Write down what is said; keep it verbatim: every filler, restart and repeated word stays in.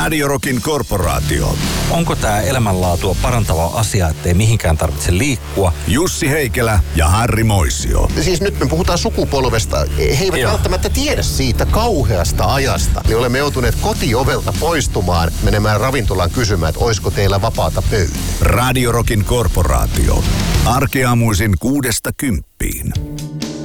Radio Rockin korporaatio. Onko tämä elämänlaatua parantava asia, ettei mihinkään tarvitse liikkua? Jussi Heikelä ja Harri Moisio. Siis nyt me puhutaan sukupolvesta. He eivät Joo. välttämättä tiedä siitä kauheasta ajasta. Niin olemme joutuneet kotiovelta poistumaan, menemään ravintolaan kysymään, että olisiko teillä vapaata pöytä. Radio Rockin korporaatio. Arkeaamuisin kuudesta kymppiin.